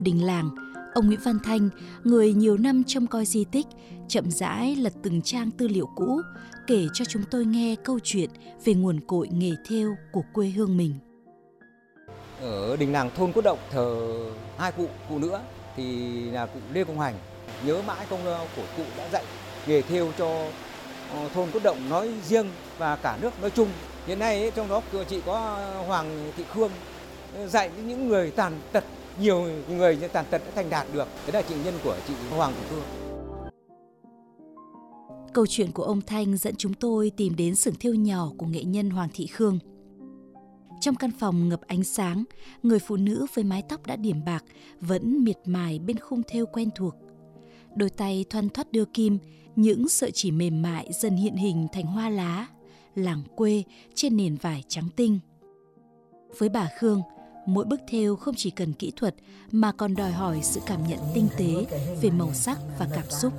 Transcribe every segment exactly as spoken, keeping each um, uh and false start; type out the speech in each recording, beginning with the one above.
Đình làng, ông Nguyễn Văn Thanh, người nhiều năm trông coi di tích, chậm rãi lật từng trang tư liệu cũ, kể cho chúng tôi nghe câu chuyện về nguồn cội nghề thêu của quê hương mình. Ở đình làng thôn Cốt Động thờ hai cụ, cụ nữa thì là cụ Lê Công Hành. Nhớ mãi công lao của cụ đã dạy nghề thêu cho thôn Cốt Động nói riêng và cả nước nói chung. Hiện nay ấy, trong đó chị có Hoàng Thị Khương dạy những người tàn tật, nhiều người tàn tật đã thành đạt được. Đấy là chị nhân của chị Hoàng Thị Khương. Câu chuyện của ông Thanh dẫn chúng tôi tìm đến xưởng thêu nhỏ của nghệ nhân Hoàng Thị Khương. Trong căn phòng ngập ánh sáng, người phụ nữ với mái tóc đã điểm bạc vẫn miệt mài bên khung thêu quen thuộc. Đôi tay thoăn thoắt đưa kim, những sợi chỉ mềm mại dần hiện hình thành hoa lá, làng quê trên nền vải trắng tinh. Với bà Khương, mỗi bức thêu không chỉ cần kỹ thuật mà còn đòi hỏi sự cảm nhận tinh tế về màu sắc và cảm xúc.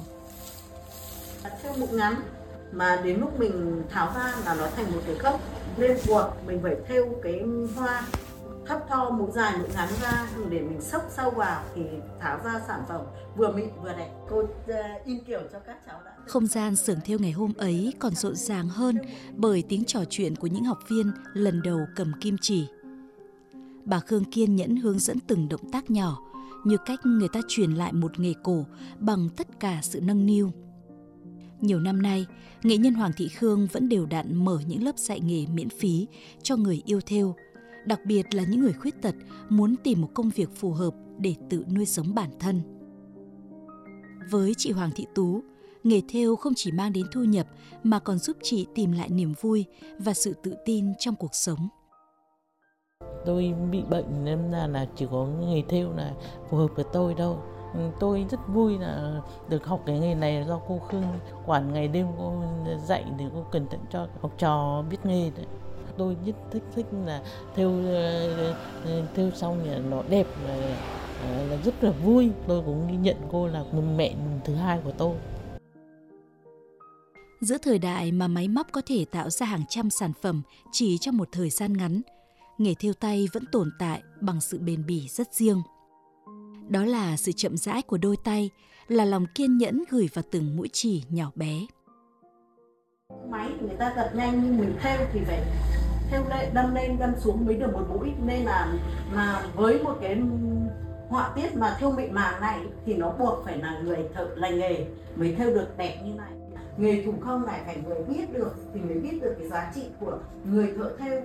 Thêu mụn ngắn mà đến lúc mình tháo ra là nó thành một cái gốc, nên buộc mình phải thêu cái hoa thấp tho mụn dài mụn ngắn ra để mình xốc sâu vào thì tháo ra sản phẩm vừa mịn vừa đẹp. Cô in kiểu cho các cháu đã. Không gian xưởng thêu ngày hôm ấy còn rộn ràng hơn bởi tiếng trò chuyện của những học viên lần đầu cầm kim chỉ. Bà Khương kiên nhẫn hướng dẫn từng động tác nhỏ, như cách người ta truyền lại một nghề cổ bằng tất cả sự nâng niu. Nhiều năm nay, nghệ nhân Hoàng Thị Khương vẫn đều đặn mở những lớp dạy nghề miễn phí cho người yêu thêu, đặc biệt là những người khuyết tật muốn tìm một công việc phù hợp để tự nuôi sống bản thân. Với chị Hoàng Thị Tú, nghề thêu không chỉ mang đến thu nhập mà còn giúp chị tìm lại niềm vui và sự tự tin trong cuộc sống. Tôi bị bệnh nên là, là chỉ có nghề thêu là phù hợp với tôi đâu. Tôi rất vui là được học cái nghề này do cô Khương quản ngày đêm cô dạy để cô cẩn thận cho học trò biết nghề đấy. Tôi rất thích thích là thêu thêu xong thì nó đẹp là, là rất là vui. Tôi cũng ghi nhận cô là mẹ thứ hai của tôi. Giữa thời đại mà máy móc có thể tạo ra hàng trăm sản phẩm chỉ trong một thời gian ngắn, nghề thêu tay vẫn tồn tại bằng sự bền bỉ rất riêng. Đó là sự chậm rãi của đôi tay, là lòng kiên nhẫn gửi vào từng mũi chỉ nhỏ bé. Máy người ta giật nhanh nhưng mình thêu thì phải thêu lên, đâm lên đâm xuống mới được một mũi, nên là mà với một cái họa tiết mà thêu mịn màng này thì nó buộc phải là người thợ lành nghề mới thêu được đẹp như này. Nghề thủ công này phải người biết được thì mới biết được cái giá trị của người thợ thêu.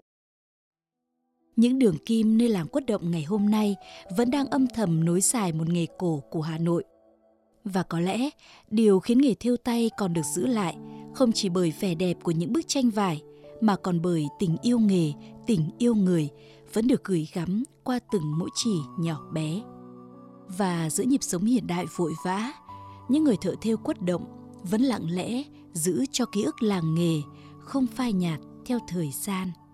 Những đường kim nơi làng Cốt Động ngày hôm nay vẫn đang âm thầm nối dài một nghề cổ của Hà Nội. Và có lẽ điều khiến nghề thêu tay còn được giữ lại không chỉ bởi vẻ đẹp của những bức tranh vải mà còn bởi tình yêu nghề, tình yêu người vẫn được gửi gắm qua từng mũi chỉ nhỏ bé. Và giữa nhịp sống hiện đại vội vã, những người thợ thêu Cốt Động vẫn lặng lẽ giữ cho ký ức làng nghề không phai nhạt theo thời gian.